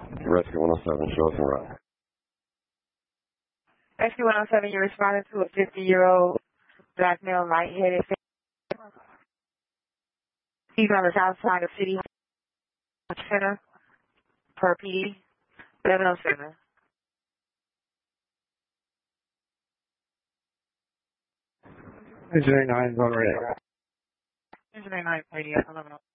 Rescue 107, show us and route. Rescue 107, you're responding to a 50-year-old black male lightheaded. He's on the south side of City Center per PD 1107. Engineering 9 is on radio. Engineering 9 radio 1107.